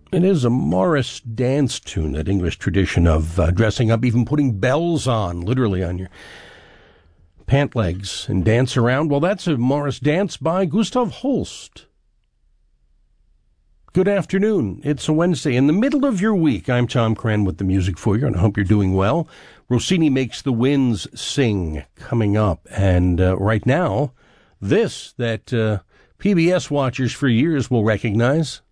It is a Morris dance tune, that English tradition of dressing up, even putting bells on, literally on your pant legs, and dance around. Well, that's a Morris dance by Gustav Holst. Good afternoon. It's a Wednesday in the middle of your week. I'm Tom Cran with the music for you, and I hope you're doing well. Rossini Makes the Winds Sing coming up. And right now, this that PBS watchers for years will recognize.